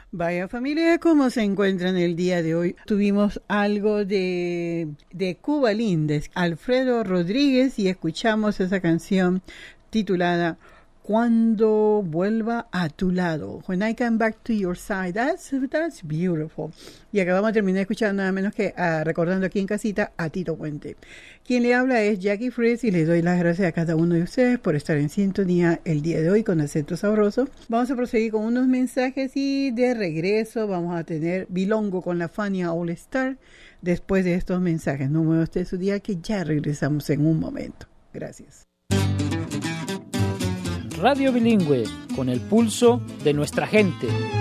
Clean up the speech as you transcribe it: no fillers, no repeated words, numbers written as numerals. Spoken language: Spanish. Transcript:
Vaya familia, ¿cómo se encuentran el día de hoy? Tuvimos algo de Cuba Lindes, Alfredo Rodríguez, y escuchamos esa canción titulada Cuando vuelva a tu lado. When I come back to your side. That's beautiful. Y acabamos de terminar escuchando nada menos que recordando aquí en casita a Tito Puente. Quien le habla es Jackie Fritz y les doy las gracias a cada uno de ustedes por estar en sintonía el día de hoy con Acento Sabroso. Vamos a proseguir con unos mensajes y de regreso vamos a tener Bilongo con la Fania All Star después de estos mensajes. No mueva usted su día que ya regresamos en un momento. Gracias. Radio Bilingüe, con el pulso de nuestra gente.